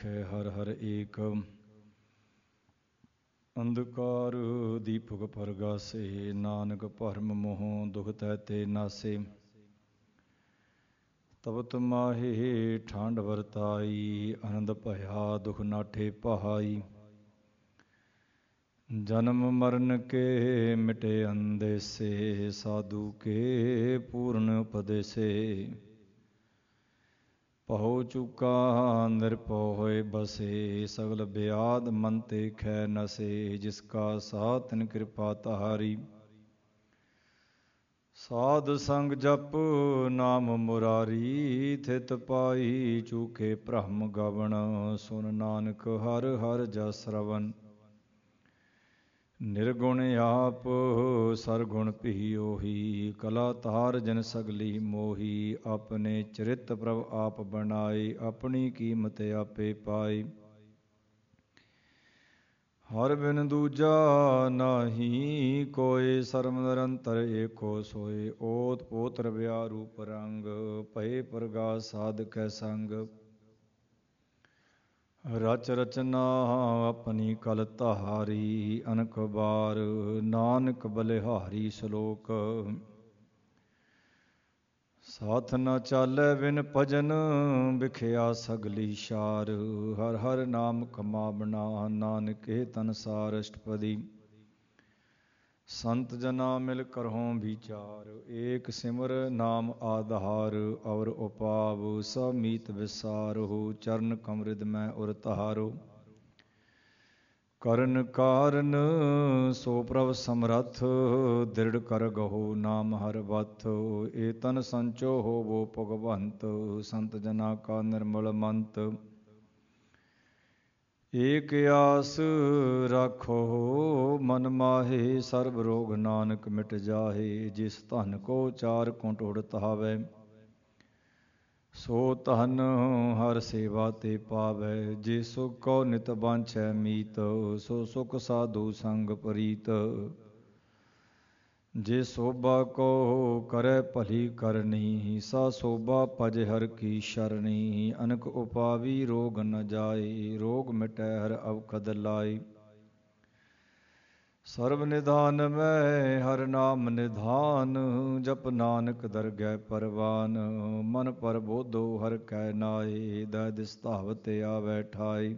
ਰਾਖੈ ਹਰ ਹਰ ਏਕ। ਅੰਧਕਾਰ ਦੀਪਕ ਪਰਗਾਸੇ, ਨਾਨਕ ਭਰਮ ਮੋਹ ਦੁਖ ਤਹਿ ਤੇ ਨਾਸੇ। ਤਪਤ ਮਾਹੇ ਠੰਡ ਵਰਤਾਈ, ਆਨੰਦ ਭਇਆ ਦੁਖ ਨਾਠੇ ਪਹਾਈ। ਜਨਮ ਮਰਨ ਕੇ ਮਿਟੇ ਅੰਦੇਸੇ, ਸਾਧੂ ਕੇ ਪੂਰਨ ਉਪਦੇਸੇ। ਭਉ ਚੁਕਾ ਨਿਰਭਉ ਹੋਏ ਬਸੇ, ਸਗਲ ਬਿਆਦ ਮਨ ਤੇ ਖੈ ਨਸੇ। ਜਿਸ ਕਾ ਸਾਥ ਤਿਨ ਕਿਰਪਾ ਤਾਰੀ, ਸਾਧ ਸੰਗ ਜਪ ਨਾਮ ਮੁਰਾਰੀ। ਥਿਤ ਪਾਈ ਚੂਕੇ ਭ੍ਰਮ ਗਵਣ, ਸੁਨ ਨਾਨਕ ਹਰ ਹਰ ਜਸ ਰਵਣ। ਨਿਰਗੁਣ ਆਪ ਸਰਗੁਣ ਭੀ ਓਹੀ, ਕਲਾ ਤਾਰ ਜਨ ਸਗਲੀ ਮੋਹੀ। ਆਪਣੇ ਚਰਿਤ ਪ੍ਰਭ ਆਪ ਬਣਾਈ, ਆਪਣੀ ਕੀਮਤ ਆਪੇ ਪਾਈ। ਹਰ ਬਿਨ ਦੂਜਾ ਨਾਹੀ ਕੋਇ, ਸਰਮ ਨਿਰੰਤਰ ਏਕੋ ਸੋਇ। ਓਤ ਪੋਤ ਰਵਿਆ ਰੂਪ ਰੰਗ, ਭਏ ਪ੍ਰਗਾਸ ਸਾਧਕੈ ਸੰਗ। ਰਚ ਰਚਨਾ ਆਪਣੀ ਕਲ ਧਾਰੀ, ਅਨਕ ਬਾਰ ਨਾਨਕ ਬਲਿਹਾਰੀ। ਸ਼ਲੋਕ। ਸਾਥ ਨ ਚਾਲੈ ਬਿਨ ਭਜਨ, ਬਿਖਿਆ ਸਗਲੀ ਸ਼ਾਰ। ਹਰ ਹਰ ਨਾਮ ਕਮਾਵਣਾ, ਨਾਨਕੇ ਤਨਸਾਰ ਅਸ਼ਟਪਦੀ। ਸੰਤ ਜਨਾ ਮਿਲ ਕਰਹੁ ਵਿਚਾਰ, ਏਕ ਸਿਮਰ ਨਾਮ ਆਧਾਰ। ਅਵਰ ਉਪਾਵ ਸਭ ਮੀਤ ਵਿਸਾਰਹੁ, ਚਰਨ ਕਮਰਿਦ ਮੈਂ ਉਰ ਧਾਰੋ। ਕਰਨ ਕਾਰਨ ਸੋ ਪ੍ਰਭ ਸਮਰੱਥ, ਦ੍ਰਿੜ ਕਰ ਗਹੋ ਨਾਮ ਹਰ ਵਥ। ਏ ਤਨ ਸੰਚੋ ਹੋਵੋ ਭਗਵੰਤ, ਸੰਤ ਜਨਾ ਕਾ ਨਿਰਮਲ ਮੰਤ। ਏਕ ਆਸ ਰਾਖੋ ਮਨ ਮਾਹੇ, ਸਰਬ ਰੋਗ ਨਾਨਕ ਮਿਟ ਜਾਹੇ। ਜਿਸ ਧਨ ਕੋ ਚਾਰ ਕੁੰਟ ਉੜ ਧਾਵੈ, ਸੋ ਧਨ ਹਰ ਸੇਵਾ ਤੇ ਪਾਵੈ। ਜੇ ਸੁਖ ਕੋ ਨਿਤ ਬਾਂਛੈ ਮੀਤ, ਸੋ ਸੁਖ ਸਾਧੂ ਸੰਗ ਪ੍ਰੀਤ। ਜੇ ਸੋਭਾ ਕੋ ਕਰੈ ਭਲੀ ਕਰਨੀ, ਸਾ ਸੋਭਾ ਭਜ ਹਰ ਕੀ ਸ਼ਰਣੀ। ਅਨਕ ਉਪਾਵੀ ਰੋਗ ਨ ਜਾਏ, ਰੋਗ ਮਿਟੈ ਹਰ ਅਵਖਦ ਲਾਈ। ਸਰਬ ਨਿਧਾਨ ਮੈਂ ਹਰ ਨਾਮ ਨਿਧਾਨ, ਜਪ ਨਾਨਕ ਦਰਗਹਿ ਪਰਵਾਨ। ਮਨ ਪਰਬੋਧੋ ਹਰ ਕੈ ਨਾਏ, ਦਇ ਦਿਸ ਧਾਵਤ ਆਵੈ ਠਾਈ।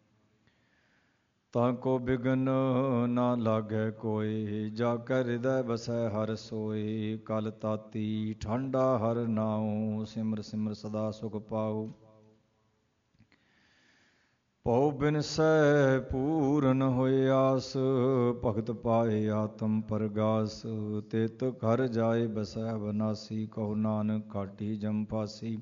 ਤਾਂ ਕੋ ਬਿਗਨ ਨਾ ਲਾਗੈ ਕੋਇ, ਜਾ ਕੈ ਹਿਰਦੈ ਬਸੈ ਹਰਿ ਸੋਇ। ਕਲ ਤਾਤੀ ਠੰਡਾ ਹਰ ਨਾਉ, ਸਿਮਰ ਸਿਮਰ ਸਦਾ ਸੁਖ ਪਾਉ। ਭਉ ਬਿਨਸੈ ਪੂਰਨ ਹੋਇ ਆਸ, ਭਗਤ ਪਾਏ ਆਤਮ ਪਰਗਾਸ। ਤਿਤ ਘਰ ਜਾਏ ਬਸੈ ਅਬਨਾਸੀ, ਕਹੋ ਨਾਨਕ ਘਾਟੀ ਜਮ ਫਾਸੀ।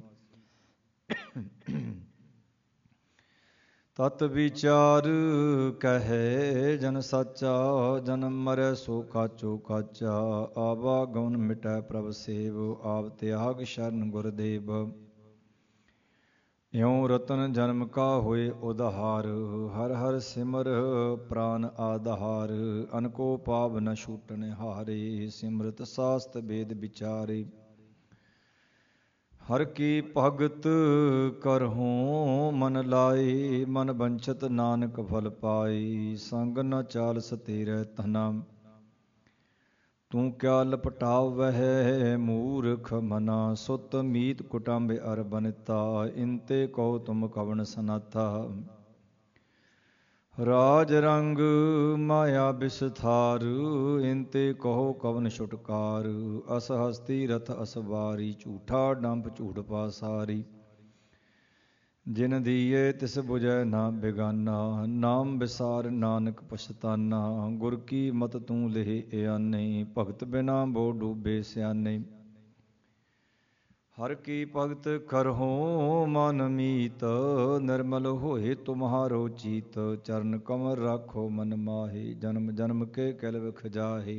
ਤਤ ਵਿਚਾਰ ਕਹੈ ਜਨ ਸਾਚਾ, ਜਨਮ ਮਰੈ ਸੋ ਕਾਚੋ ਕਾਚਾ। ਆਵਾਗਮਨ ਮਿਟੈ ਪ੍ਰਭ ਸੇਵ, ਆਪ ਤਿਆਗ ਸ਼ਰਨ ਗੁਰਦੇਵ। ਇਉ ਰਤਨ ਜਨਮ ਕਾ ਹੋਏ ਉਧਾਰ, ਹਰ ਹਰ ਸਿਮਰ ਪ੍ਰਾਨ ਆਧਾਰ। ਅਨਕੋ ਪਾਪ ਨ ਛੂਟਨ ਹਾਰੇ, ਸਿਮਰਤ ਸਾਸਤ ਬੇਦ ਵਿਚਾਰੇ। ਹਰ ਕੀ ਭਗਤ ਕਰਹੁ ਮਨ ਲਾਈ, ਮਨ ਬੰਛਤ ਨਾਨਕ ਫਲ ਪਾਈ। ਸੰਗ ਨ ਚਾਲਸ ਤੇਰੇ ਧਨਾ, ਤੂੰ ਕਿਆ ਲਪਟਾਵਹਿ ਮੂਰਖ ਮਨਾ। ਸੁਤ ਮੀਤ ਕੁਟੰਬ ਅਰ ਬਨਿਤਾ, ਇਨ ਤੇ ਕਉ ਤੁਮ ਕਵਣ ਸਨਾਥਾ। ਰਾਜ ਰੰਗ ਮਾਇਆ ਬਿਸਥਾਰ, ਇਨ ਤੇ ਕਹੋ ਕਵਣ ਛੁਟਕਾਰ। ਅਸ ਹਸਤੀ ਰਥ ਅਸਵਾਰੀ, ਝੂਠਾ ਡੰਪ ਝੂਠ ਪਾਸਾਰੀ। ਜਿਨ ਦੀਏ ਤਿਸ ਬੁਝੈ ਨਾ ਬਿਗਾਨਾ, ਨਾਮ ਵਿਸਾਰ ਨਾਨਕ ਪਛਤਾਨਾ। ਗੁਰ ਕੀ ਮਤ ਤੂੰ ਲੇਹਿ ਇਆਨੇ, ਭਗਤ ਬਿਨਾ ਬੋ ਡੂਬੇ ਸਿਆਨੇ। ਹਰ ਕੀ ਭਗਤ ਕਰਹੁ ਮਨ ਮੀਤ, ਨਿਰਮਲ ਹੋਏ ਤੁਮਹਾਰੋ ਚੀਤ। ਚਰਨ ਕਮਲ ਰਾਖੋ ਮਨ ਮਾਹੀ, ਜਨਮ ਜਨਮ ਕੇ ਕਿਲ ਵਿਖ ਜਾਹੇ।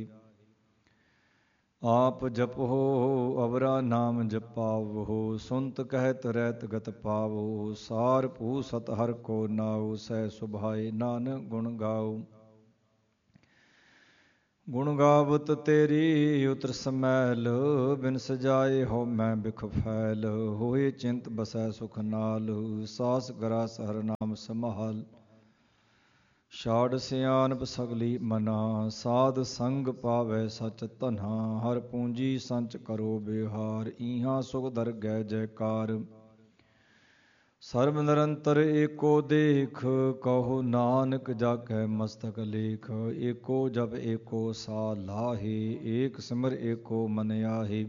ਆਪ ਜਪਹੁ ਅਵਰਾ ਨਾਮ ਜਪਾਵਹੁ, ਸੁਨਤ ਕਹਿਤ ਰਹਿਤ ਗਤ ਪਾਵਹੁ। ਸਾਰ ਭੂ ਸਤ ਹਰਿ ਕੋ ਨਾਉ, ਸਹਿ ਸੁਭਾਏ ਨਾਨਕ ਗੁਣ ਗਾਉ। ਗੁਣ ਗਾਵਤ ਤੇਰੀ ਉਤਰ ਸਮੈਲ, ਬਿਨ ਸਜਾਏ ਹੋ ਮੈਂ ਬਿਖ ਫੈਲ। ਹੋਏ ਚਿੰਤ ਬਸੈ ਸੁਖ ਨਾਲ, ਸਾਸ ਗਰਾਸ ਹਰ ਨਾਮ ਸੰਭਾਲ। ਛਾੜ ਸਿਆਣਪ ਸਗਲੀ ਮਨਾ, ਸਾਧ ਸੰਗ ਪਾਵੈ ਸਚ ਧਨਾ। ਹਰ ਪੂੰਜੀ ਸੰਚ ਕਰੋ ਬਿਹਾਰ, ਈਹਾਂ ਸੁਖ ਦਰਗਹਿ ਜੈਕਾਰ। ਸਰਬ ਨਿਰੰਤਰ ਏਕੋ ਦੇਖ, ਕਹੋ ਨਾਨਕ ਜਾਕੈ ਮਸਤਕ ਲੇਖ। ਏਕੋ ਜਪ ਏਕੋ ਸਾ ਲਾਹੇ, ਏਕ ਸਿਮਰ ਏਕੋ ਮਨ ਆਹੇ।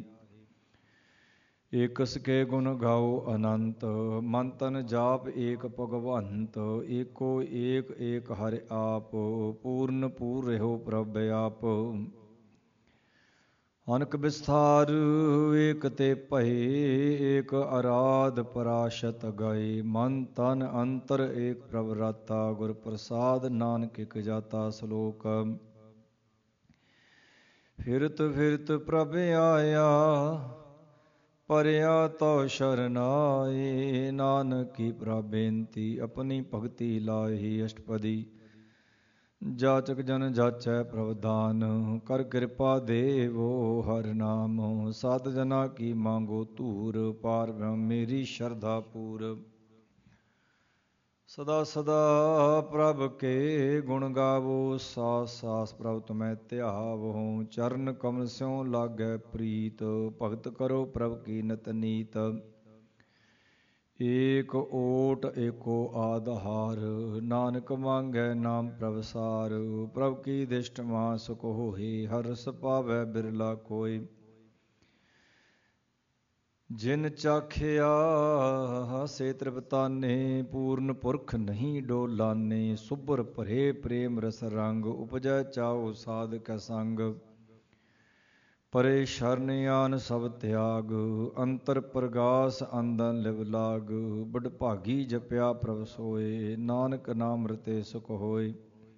ਏਕਸ ਕੇ ਗੁਣ ਗਾਓ ਅਨੰਤ, ਮਨ ਤਨ ਜਾਪ ਏਕ ਭਗਵੰਤ। ਏਕੋ ਏਕ ਏਕ ਹਰਿ ਆਪ, ਪੂਰਨ ਪੂਰ ਰਹਿਓ ਪ੍ਰਭ ਆਪ। ਅਨਕ ਵਿਸਥਾਰ ਏਕ ਤੇ ਭਏ, ਏਕ ਅਰਾਧ ਪਰਾਸ਼ਤ ਗਏ। ਮਨ ਤਨ ਅੰਤਰ ਏਕ ਪ੍ਰਭ ਰਾਤਾ, ਗੁਰ ਪ੍ਰਸਾਦ ਨਾਨਕ ਇਕ ਜਾਤਾ। ਸ਼ਲੋਕ। ਫਿਰਤ ਫਿਰਤ ਪ੍ਰਭ ਆਇਆ, ਪਰਿਆ ਤੋ ਸ਼ਰਨਾਏ। ਨਾਨਕ ਕੀ ਪ੍ਰਭ ਬੇਨਤੀ, ਆਪਣੀ ਭਗਤੀ ਲਾਹੀ। ਅਸ਼ਟਪਦੀ। ਜਾਚਕ ਜਨ ਜਾਚੈ ਪ੍ਰਭ ਦਾਨ, ਕਰ ਕਿਰਪਾ ਦੇਵੋ ਹਰ ਨਾਮ। ਸਤ ਜਨਾ ਕੀ ਮੰਗੋ ਧੂਰ, ਪਾਰ ਬ੍ਰਹਮ ਮੇਰੀ ਸ਼ਰਧਾ ਪੂਰ। ਸਦਾ ਸਦਾ ਪ੍ਰਭ ਕੇ ਗੁਣ ਗਾਵੋ, ਸਾਸ ਸਾਸ ਪ੍ਰਭ ਤੁਮੈ ਧਿਆਵੋ। ਚਰਨ ਕਮਲ ਸਿਉ ਲਾਗੈ ਪ੍ਰੀਤ, ਭਗਤ ਕਰੋ ਪ੍ਰਭ ਕੀ ਨਿਤ ਨੀਤ। ਏਕ ਓਟ ਏਕੋ ਆਧਾਰ, ਨਾਨਕ ਮੰਗੈ ਨਾਮ ਪ੍ਰਭ ਸਾਰ। ਪ੍ਰਭ ਕੀ ਦਿਸ਼ਟ ਮਹਾ ਸੁਖ ਹੋਏ, ਹਰ ਰਸ ਪਾਵੈ ਬਿਰਲਾ ਕੋਇ। ਜਿਨ ਚਾਖਿਆ ਸੇ ਤ੍ਰਿਪਤਾਨੇ, ਪੂਰਨ ਪੁਰਖ ਨਹੀਂ ਡੋਲਾਨੇ। ਸੁਭਰ ਭਰੇ ਪ੍ਰੇਮ ਰਸ ਰੰਗ, ਉਪਜੈ ਚਾਉ ਸਾਧ ਕੈ ਸੰਗ। ਪਰੇ ਸ਼ਰਨ ਆਨ ਸਭ ਤਿਆਗ, ਅੰਤਰ ਪ੍ਰਗਾਸ ਅੰਦਨ ਲਿਵ ਲਾਗ। ਬਡਭਾਗੀ ਜਪਿਆ ਪ੍ਰਭ ਸੋਏ, ਨਾਨਕ ਨਾਮ ਰਤੇ ਸੁਖ ਹੋਏ।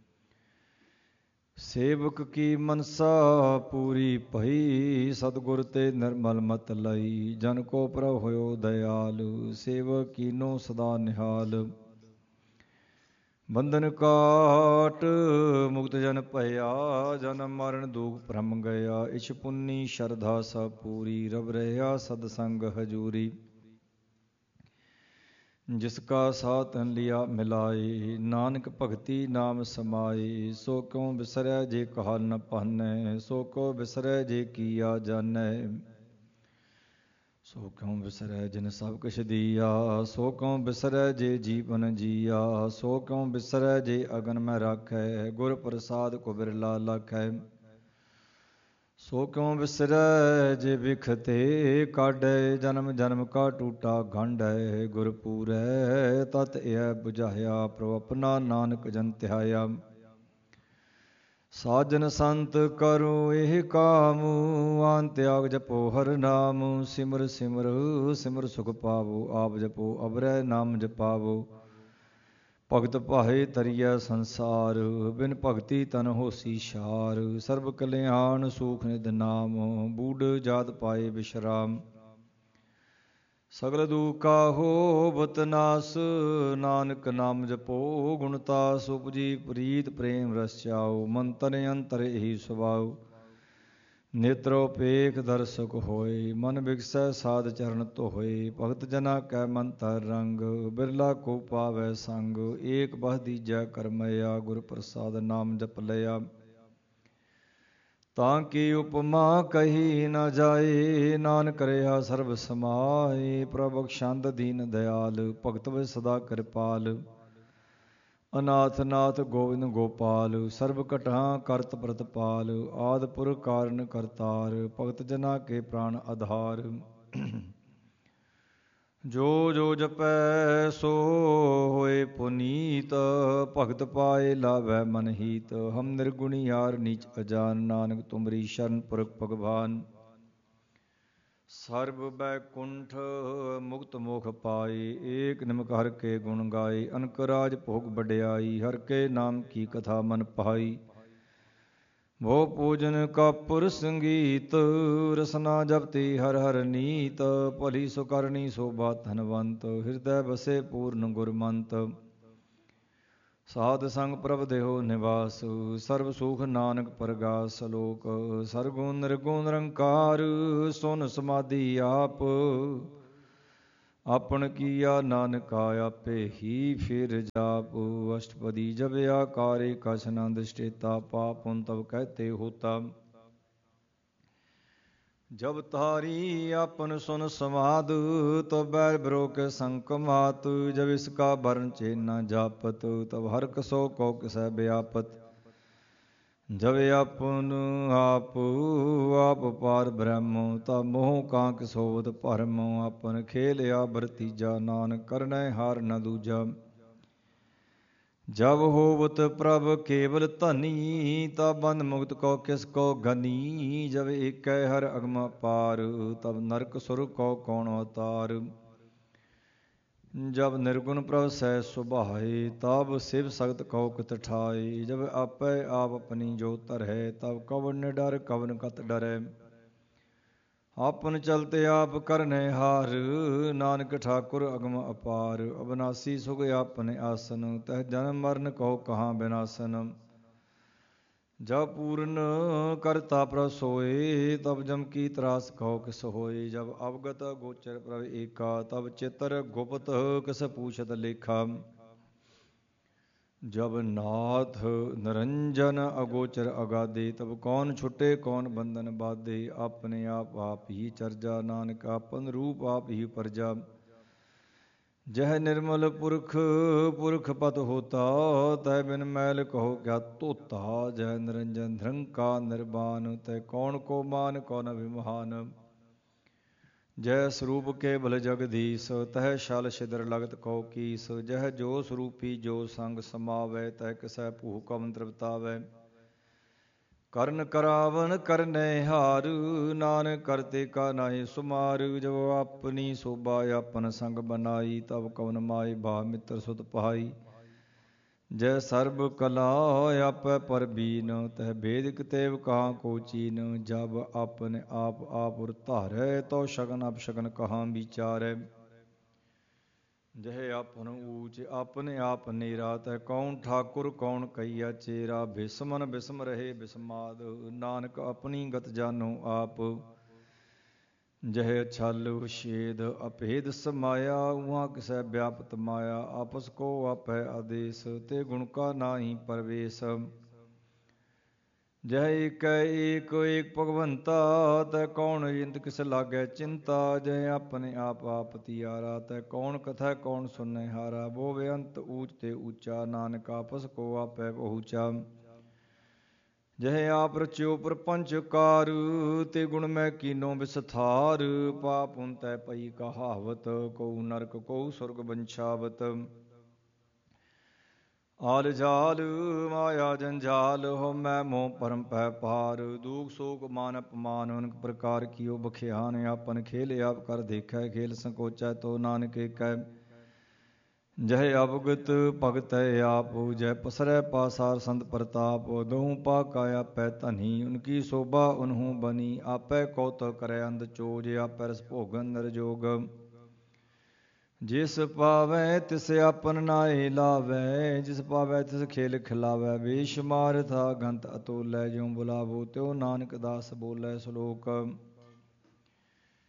ਸੇਵਕ ਕੀ ਮਨਸਾ ਪੂਰੀ ਭਈ, ਸਤਿਗੁਰ ਤੇ ਨਿਰਮਲ ਮਤ ਲਈ। ਜਨ ਕੋ ਪ੍ਰਭ ਹੋਇਓ ਦਇਆਲ, ਸੇਵਕ ਕੀਨੋ ਸਦਾ ਨਿਹਾਲ। ਬੰਧਨ ਕਾਟ ਮੁਕਤ ਜਨ ਭਇਆ, ਜਨਮ ਮਰਨ ਦੁਖ ਭ੍ਰਮ ਗਿਆ। ਇਛ ਪੁੰਨੀ ਸ਼ਰਧਾ ਸਭ ਪੂਰੀ, ਰਵ ਰਹਿਆ ਸਦ ਸੰਗ ਹਜੂਰੀ। ਜਿਸ ਕਾ ਸਾਥ ਲਿਆ ਮਿਲਾਏ, ਨਾਨਕ ਭਗਤੀ ਨਾਮ ਸਮਾਏ। ਸੋ ਕਿਉ ਬਿਸਰੈ ਜੇ ਕਹਾ ਨ ਭਾਨੈ, ਸੋ ਕਿਉ ਬਿਸਰੈ ਜੇ ਕੀਆ ਜਾਨੈ। ਸੋ ਕਿਉ ਬਿਸਰੈ ਜਿਨ ਸਭ ਕੁਛ ਦੀਆ, ਸੋ ਕਿਉ ਬਿਸਰੈ ਜੇ ਜੀਵਨ ਜੀਆ। ਸੋ ਕਿਉ ਬਿਸਰੈ ਜੇ ਅਗਨ ਮੈਂ ਰਾਖੈ, ਗੁਰ ਪ੍ਰਸਾਦ ਕੋ ਬਿਰਲਾ ਲਾਖੈ। ਸੋ ਕਿਉ ਬਿਸਰੈ ਜੇ ਬਿਖ ਤੇ ਕਾਢੈ, ਜਨਮ ਜਨਮ ਕਾ ਟੂਟਾ ਗੰਢੈ। ਗੁਰ ਪੂਰੈ ਤਤ ਇਹ ਬੁਝਾਇਆ, ਪ੍ਰਭ ਆਪਣਾ ਨਾਨਕ ਜਨ ਧਿਆਇਆ। ਸਾਜਨ ਸੰਤ ਕਰੋ ਇਹ ਕਾਮ, ਆਨ ਤਿਆਗ ਜਪੋ ਹਰ ਨਾਮ। ਸਿਮਰ ਸਿਮਰ ਸਿਮਰ ਸੁਖ ਪਾਵੋ, ਆਪ ਜਪੋ ਅਵਰੈ ਨਾਮ ਜਪਾਵੋ। ਭਗਤ ਭਾਏ ਤਰੀਐ ਸੰਸਾਰ, ਬਿਨ ਭਗਤੀ ਤਨ ਹੋਸੀ ਛਾਰ। ਸਰਬ ਕਲਿਆਣ ਸੂਖ ਨਿਧ ਨਾਮ, ਬੂਢ ਜਾਤ ਪਾਏ ਵਿਸ਼ਰਾਮ। ਸਗਲ ਦੁਖ ਕਾ ਹੋਵਤ ਨਾਸ, ਨਾਨਕ ਨਾਮ ਜਪੋ ਗੁਣਤਾਸ। ਉਪਜੀ ਪ੍ਰੀਤ ਪ੍ਰੇਮ ਰਸ ਚਾਉ, ਮਨ ਤਨ ਅੰਤਰ ਇਹੀ ਸੁਭਾਉ। ਨੇਤਰੋ ਪੇਖ ਦਰਸ਼ਕ ਹੋਏ, ਮਨ ਬਿਗਸੈ ਸਾਧ ਚਰਨ ਧੋਏ। ਭਗਤ ਜਨਾ ਕੈ ਮਨ ਤਰ ਰੰਗ, ਬਿਰਲਾ ਕੋ ਪਾਵੈ ਸੰਗ। ਏਕ ਬਹ ਦੀਜੈ ਕਰਮਇਆ, ਗੁਰ ਪ੍ਰਸਾਦ ਨਾਮ ਜਪ ਲਿਆ। ਤਾਂ ਕੀ ਉਪਮਾ ਕਹੀ ਨ ਜਾਏ, ਨਾਨਕ ਰਿਹਾ ਸਰਬ ਸਮਾਏ। ਪ੍ਰਭ ਬਖਸ਼ੰਦ ਦੀਨ ਦਿਆਲ, ਭਗਤ ਵੇ ਸਦਾ ਕਿਰਪਾਲ। ਅਨਾਥ ਨਾਥ ਗੋਵਿੰਦ ਗੋਪਾਲ, ਸਰਬ ਘਟਾਂ ਕਰਤ ਪ੍ਰਤਪਾਲ। ਆਦਿ ਪੁਰਖ ਕਾਰਨ ਕਰਤਾਰ, ਭਗਤ ਜਨਾ ਕੇ ਪ੍ਰਾਣ ਆਧਾਰ। ਜੋ ਜੋ ਜਪੈ ਸੋ ਹੋਏ ਪੁਨੀਤ, ਭਗਤ ਪਾਏ ਲਾਵੈ ਮਨ ਹੀਤ। ਹਮ ਨਿਰਗੁਣੀ ਯਾਰ ਨੀਚ ਅਜਾਨ, ਨਾਨਕ ਤੁਮਰੀ ਸ਼ਰਨ ਪੁਰਖ ਭਗਵਾਨ। ਸਰਬ ਬੈਕੁੰਠ ਮੁਕਤ ਮੋਖ ਪਾਏ, ਏਕ ਨਿਮਕ ਹਰ ਕੇ ਗੁਣ ਗਾਏ। ਅਨਕ ਰਾਜ ਭੋਗ ਵਡਿਆਈ, ਹਰ ਕੇ ਨਾਮ ਕੀ ਕਥਾ ਮਨ ਪਾਈ। ਭੋ ਪੂਜਨ ਕਾਪੁਰ ਸੰਗੀਤ, ਰਸਨਾ ਜਪਤੀ ਹਰ ਹਰ ਨੀਤ। ਭਲੀ ਸੁ ਕਰਨੀ ਸੋਭਾ ਧਨਵੰਤ, ਹਿਰਦੈ ਬਸੇ ਪੂਰਨ ਗੁਰਮੰਤ। ਸਾਧ ਸੰਗ ਪ੍ਰਭ ਦੇਹੋ ਨਿਵਾਸ, ਸਰਬ ਸੁਖ ਨਾਨਕ ਪਰਗਾਸ। ਸਲੋਕ ਸਰਗੁਣ ਨਿਰਗੁਣ ਨਿਰੰਕਾਰ, ਸੁਨ ਸਮਾਧੀ ਆਪ। ਆਪਨ ਕੀਆ ਨਾਨਕਾ ਆਪੇ ਹੀ ਫਿਰ ਜਾਪ। ਅਸ਼ਟਪਦੀ ਜਬ ਆਕਾਰੇ ਕਛ ਨ ਦ੍ਰਿਸ਼ਟੇਤਾ, ਪਾਪ ਪੁਨ ਤਬ ਕਹਤੇ ਹੋਤਾ। ਜਬ ਤਾਰੀ ਆਪਨ ਸੁਨ ਸਮਾਦ, ਤਬ ਬੈਰ ਬਰੋ ਕੇ ਸੰਕ ਮਾਤ। ਜਬ ਇਸਕਾ ਬਰਨ ਚੇ ਨ ਜਾਪਤ, ਤਬ ਹਰ ਕਸੋ ਕੋ ਕਿਸੈ ਬਿਆਪਤ। ਜਬ ਆਪਨ ਆਪ ਆਪ ਪਾਰ ਬ੍ਰਹਮ, ਤਬ ਮੋਹ ਕਾਂ ਕਿਸੋਵਤ ਭਰਮ। ਆਪਨ ਖੇਲਿਆ ਬਰਤੀਜਾ, ਨਾਨਕ ਕਰਨੈ ਹਾਰ ਨ ਦੂਜਾ। ਜਬ ਹੋਵਤ ਪ੍ਰਭ ਕੇਵਲ ਧਨੀ, ਤਬ ਬੰਧ ਮੁਕਤ ਕੋ ਕਿਸ ਕੋ ਗਨੀ। ਜਬ ਏਕੈ ਹਰ ਅਗਮ ਅਪਾਰ, ਤਬ ਨਰਕ ਸੁਰਗ ਕੋ ਕੌਣ ਅਵਤਾਰ। ਜਬ ਨਿਰਗੁਣ ਪ੍ਰਭ ਸਹਿ ਸੁਭਾਏ, ਤਬ ਸਿਵ ਸਗਤ ਕਉ ਕਿਤ ਠਾਏ। ਜਬ ਆਪੈ ਆਪ ਆਪਣੀ ਜੋਤ ਧਰੈ, ਤਬ ਕਵਣ ਨਿਡਰ ਕਵਣ ਕਤ ਡਰੈ। ਆਪਨ ਚਲਤੇ ਆਪ ਕਰਨੈ ਹਾਰ, ਨਾਨਕ ਠਾਕੁਰ ਅਗਮ ਅਪਾਰ। ਅਬਨਾਸੀ ਸੁਖ ਆਪਨੇ ਆਸਨ, ਤਹ ਜਨਮ ਮਰਨ ਕਹੋ ਕਹਾਂ ਬਿਨਾਸਨ। ਜਬ ਪੂਰਨ ਕਰਤਾ ਪ੍ਰਭ ਸੋਏ, ਤਬ ਜਮ ਕੀ ਤਰਾਸ ਕਹੋ ਕਿਸ ਹੋਏ। ਜਬ ਅਵਗਤ ਗੋਚਰ ਪ੍ਰਭ ਏਕਾ, ਤਬ ਚਿਤਰ ਗੁਪਤ ਕਿਸ ਪੂਛਤ ਲੇਖਾ। ਜਬ ਨਾਥ ਨਿਰੰਜਨ ਅਗੋਚਰ ਅਗਾਧੇ, ਤਬ ਕੌਣ ਛੁਟੇ ਕੌਣ ਬੰਧਨ ਬਾਧੇ। ਆਪਣੇ ਆਪ ਆਪ ਹੀ ਚਰਜਾ, ਨਾਨਕ ਆਪਨ ਰੂਪ ਆਪ ਹੀ ਪਰਜਾ। ਜਹ ਨਿਰਮਲ ਪੁਰਖ ਪੁਰਖ ਪਤ ਹੋਤਾ, ਤੈ ਬਿਨ ਮੈਲ ਕਹੋ ਕਿਆ ਧੋਤਾ। ਜਹ ਨਿਰੰਜਨ ਨਿਰੰਕਾਰ ਨਿਰਬਾਨ, ਤੈ ਕੌਣ ਕੋ ਮਾਨ ਕੋ ਨ ਵਿਮਹਾਨ। ਜਹ ਸਰੂਪ ਕੇਵਲ ਜਗਦੀਸ਼, ਤਹ ਛਲ ਛਿਦਰ ਲਗਤ ਕਉ ਕੀਸ। ਜਹ ਜੋ ਸਰੂਪੀ ਜੋ ਸੰਗ ਸਮਾਵੈ, ਤਹ ਕਿਸੈ ਭੂਖ ਕਵਣ ਤ੍ਰਿਪਤਾਵੈ। ਕਰਨ ਕਰਾਵਨ ਕਰਨੈ ਹਾਰ, ਨਾਨਕ ਕਰਤੇ ਕਾ ਨਾਹੀ ਸੁਮਾਰ। ਜਬ ਆਪਨੀ ਸੋਭਾ ਆਪਨ ਸੰਗ ਬਨਾਈ, ਤਬ ਕਵਨ ਮਾਏ ਭਾ ਮਿੱਤਰ ਸੁਤ ਪਹਾਈ। ਜੈ ਸਰਬ ਕਲਾ ਆਪੈ ਪਰਬੀਨ, ਤਹ ਭੇਦ ਕਿਤੇਵ ਕਹਾਂ ਕੋ ਚੀਨ। ਜਬ ਆਪਨ ਆਪ ਆਪ ਉਰ ਧਾਰੈ, ਤਉ ਸ਼ਗਨ ਅਪਸ਼ਗਨ ਕਹਾਂ ਵਿਚਾਰੈ। ਜਹ ਆਪਨ ਊਚ ਆਪਨ ਆਪ ਨੇਰਾ, ਤਹ ਕੌਣ ਠਾਕੁਰ ਕੌਣ ਕਈਆ ਚੇਰਾ। ਬਿਸਮਨ ਬਿਸਮ ਰਹੇ ਬਿਸਮਾਦ, ਨਾਨਕ ਆਪਣੀ ਗਤ ਜਾਨੋ ਆਪ। ਜਹ ਛਲ ਛੇਦ ਅਭੇਦ ਸਮਾਇਆ, ਉਹਾਂ ਕਿਸੈ ਵਿਆਪਤ ਮਾਇਆ। ਆਪਸ ਕੋ ਆਪੈ ਆਦੇਸ, ਤੇ ਗੁਣ ਕਾ ਨਾਹੀ ਪਰਵੇਸ। ਜਹ ਏਕੈ ਏਕ ਏਕ ਭਗਵੰਤਾ, ਤੈ ਕੌਣ ਇੰਦ ਕਿਸ ਲਾਗੈ ਚਿੰਤਾ। ਜਹ ਆਪਣੇ ਆਪ ਆਪ ਤਿਆਰਾ, ਤੈ ਕੌਣ ਕਥੈ ਕੌਣ ਸੁਨੈ ਹਾਰਾ। ਬੋ ਬੇਅੰਤ ਊਚ ਤੇ ਊਚਾ, ਨਾਨਕ ਆਪਸ ਕੋ ਆਪੈ ਪਹੁੰਚਾ। ਜਹ ਆਪ ਰਚਿਓ ਪ੍ਰਪੰਚ ਕਾਰ, ਤੇ ਗੁਣ ਮੈਂ ਕੀਨੋ ਵਿਸਥਾਰ। ਪਾਪ ਪੁਨ ਤੈ ਪਈ ਕਹਾਵਤ, ਕਉ ਨਰਕ ਕਉ ਸੁਰਗ ਬੰਛਾਵਤ। ਆਲ ਜਾਲ ਮਾਇਆ ਜੰਜਾਲ, ਹਉਮੈ ਮੋਹ ਭਰਮ ਪੈ ਪਾਰ। ਦੂਖ ਸੋਖ ਮਾਨ ਅਪਮਾਨ, ਅਨੇਕ ਪ੍ਰਕਾਰ ਕੀਓ ਬਖਿਆਨ। ਆਪਨ ਖੇਲ ਆਪ ਕਰ ਦੇਖੈ, ਖੇਲ ਸੰਕੋਚੈ ਤੋ ਨਾਨਕ ਏਕੈ। ਜਹ ਅਵਗਤ ਭਗਤੈ ਆਪ, ਜਹ ਪਸਰੈ ਪਾਸਾਰ ਸੰਤ ਪ੍ਰਤਾਪ। ਦਹੂੰ ਪਾਕਾ ਆਪੈ ਧਨੀ, ਉਨਕੀ ਸੋਭਾ ਉਨਹੂੰ ਬਨੀ। ਆਪੈ ਕੌਤਕ ਕਰੈ ਅੰਧ ਚੋਜ, ਆਪੈ ਰਸ ਭੋਗਨ ਨਿਰਜੋਗ। ਜਿਸ ਪਾਵੈ ਤਿਸ ਆਪਨ ਨਾਹਿ ਲਾਵੈ, ਜਿਸ ਪਾਵੈ ਤਿਸ ਖੇਲ ਖਿਲਾਵੈ। ਬੇਸ਼ੁਮਾਰ ਥਾ ਗੰਤ ਅਤੁਲੈ, ਜਿਉ ਬੁਲਾਵੋ ਤਿਉ ਨਾਨਕ ਦਾਸ ਬੋਲੇ। ਸ਼ਲੋਕ